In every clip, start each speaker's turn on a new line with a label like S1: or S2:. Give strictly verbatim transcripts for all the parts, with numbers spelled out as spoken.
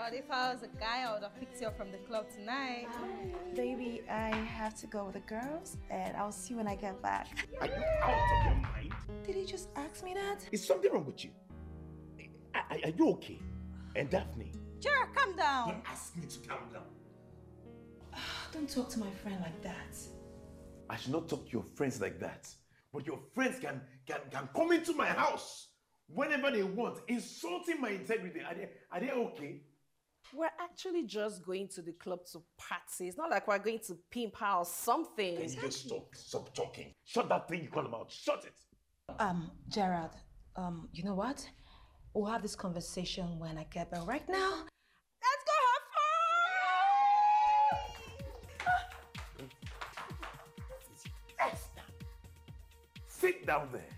S1: Gerald, if I was a guy, I would have picked you up from the club tonight.
S2: Baby, I have to go with the girls, and I'll see you when I get back.
S3: Are you out of your mind?
S2: Did he just ask me that?
S3: Is something wrong with you? Are, are, are you okay? And Daphne?
S1: Gerald, calm down.
S3: Don't ask me to calm down.
S2: Don't talk to my friend like that.
S3: I should not talk to your friends like that. But your friends can, can, can come into my house whenever they want, insulting my integrity. Are they, are they okay?
S4: We're actually just going to the club to party. It's not like we're going to pimp her or something.
S3: Can you just stop, stop talking? Shut that thing you call them out. Shut it.
S2: Um, Gerald, um, you know what? We'll have this conversation when I get back. Right now, let's go have fun!
S3: Esther! Sit down there.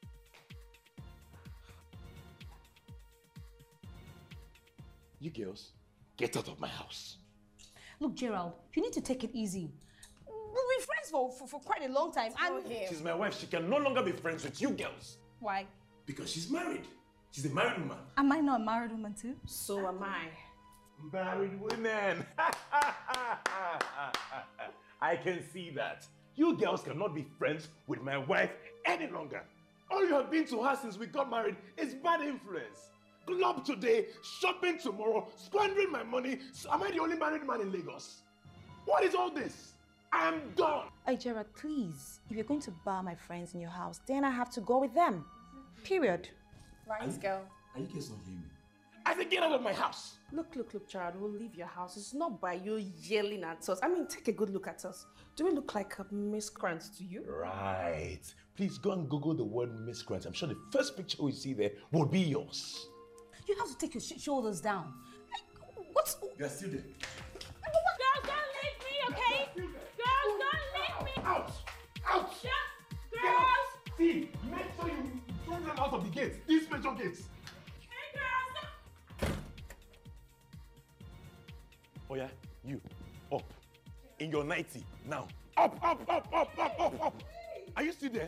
S3: You girls, get out of my house.
S5: Look, Gerald, you need to take it easy. We've been friends for, for, for quite a long time. And
S3: She's my wife. She can no longer be friends with you girls.
S1: Why?
S3: Because she's married. She's a married woman.
S1: Am I not a married woman too?
S4: So am I.
S3: Married women. I can see that. You girls cannot be friends with my wife any longer. All you have been to her since we got married is bad influence. Club today, shopping tomorrow, squandering my money. So am I the only married man in Lagos? What is all this? I am done.
S2: Hey, Gerald, please. If you're going to bar my friends in your house, then I have to go with them. Period.
S4: Right, girl.
S3: Are you guys not hearing me? I said get out of my house.
S4: Look, look, look, Gerald, we'll leave your house. It's not by you yelling at us. I mean, take a good look at us. Do we look like a miscreant to you?
S3: Right. Please go and Google the word miscreant. I'm sure the first picture we see there will be yours.
S5: you have to take your sh shoulders down. Like, what's...
S3: You're still there.
S5: Girls, don't leave me, okay? Girls, don't leave me.
S3: Out! Out!
S5: Just,
S3: Get
S5: girls.
S3: out! See, make sure you throw them out of the gates. These special gates.
S5: Hey, girls.
S3: Oh yeah, you, up. In your nightie, now. Up, up, up, up, up, up, up. Are you still there?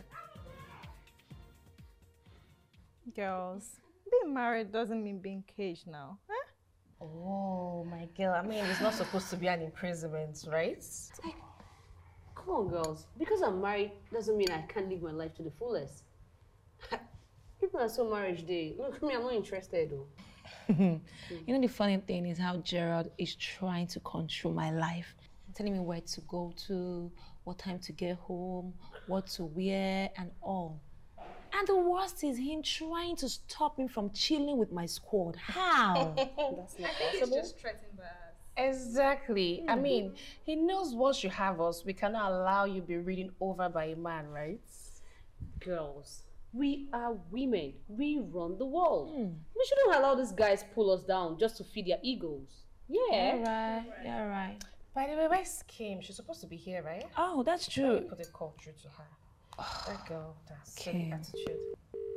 S1: Girls, being married doesn't mean being caged now. Huh?
S4: Oh, my girl. I mean, it's not supposed to be an imprisonment, right?
S6: Like, come on, girls. Because I'm married doesn't mean I can't live my life to the fullest. People are so marriage day. Look, me, I'm not interested though.
S2: You know, the funny thing is how Gerald is trying to control my life. Telling me where to go to, what time to get home, what to wear, and all. And the worst is him trying to stop me from chilling with my squad. How?
S4: That's not
S1: I think it's just threatened by us.
S4: Exactly. Mm. I mean, he knows once you have us, we cannot allow you be reading over by a man, right?
S6: Girls, we are women. We run the world. Mm. We shouldn't allow these guys pull us down just to feed their egos. Yeah.
S2: You're right. You're right.
S4: By the way, where's Kim? She's supposed to be here, right?
S2: Oh, that's true.
S4: Let me put a call through to her. That girl, that's silly attitude.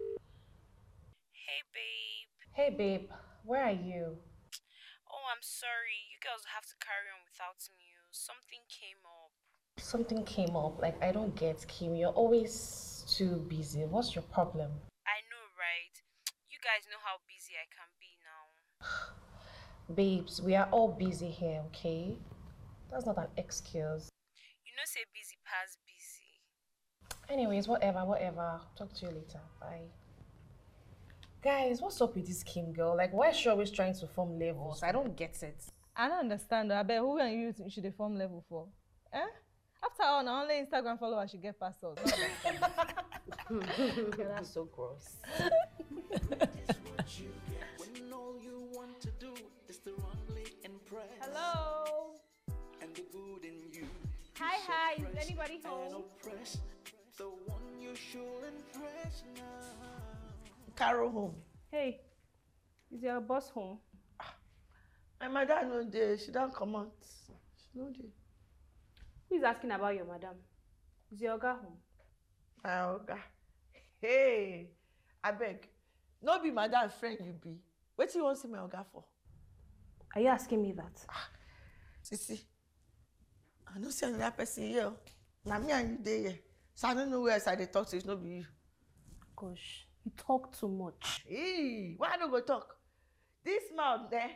S7: Hey, babe.
S4: Hey, babe. Where are you?
S7: Oh, I'm sorry. You girls have to carry on without me. Something came up.
S4: Something came up. Like, I don't get, Kim. You're always too busy. What's your problem?
S7: I know, right? You guys know how busy I can be now.
S4: Babes, we are all busy here, okay? That's not an excuse.
S7: You know, say busy past busy.
S4: Anyways, whatever, whatever. Talk to you later. Bye. Guys, what's up with this Kim girl? Like, why is she always trying to form levels? I don't get it.
S1: I don't understand. I bet who are you should they form level for? Eh? After all, now only Instagram followers should get past us.
S6: That's so gross.
S1: Hello. Hi, hi. Is anybody home?
S8: Carol home.
S5: Hey, is your boss home?
S8: My mother no dey. She don't come out. She no dey.
S5: Who is asking about your madam? Is your oga home?
S8: My oga. Hey, I beg. No be madam friend you be. What you want to see my oga for?
S5: Are you asking me that?
S8: Ah, Sisi, I no see another person here. Na me and you dey here. So I don't know where else I dey talk to. It's not be you.
S5: Gosh, you talk too much.
S8: Hey, why I no go talk? This mouth there,